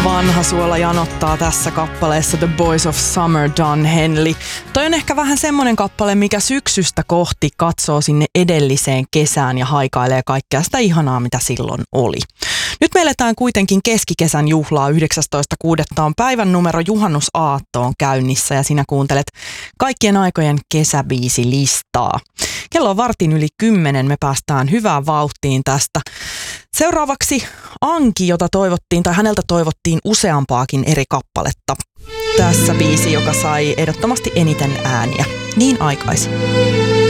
Vanha suola janottaa tässä kappaleessa The Boys of Summer, Don Henley. Toi on ehkä vähän semmonen kappale, mikä syksystä kohti katsoo sinne edelliseen kesään ja haikailee kaikkea sitä ihanaa, mitä silloin oli. Nyt me eletään kuitenkin keskikesän juhlaa. 19.6. on päivän numero juhannusaatto on käynnissä ja sinä kuuntelet kaikkien aikojen kesäbiisilistaa. Kello on 9:10, me päästään hyvään vauhtiin tästä. Seuraavaksi Anki, jota toivottiin, tai häneltä toivottiin useampaakin eri kappaletta. Tässä biisi, joka sai ehdottomasti eniten ääniä. Niin aikaisin.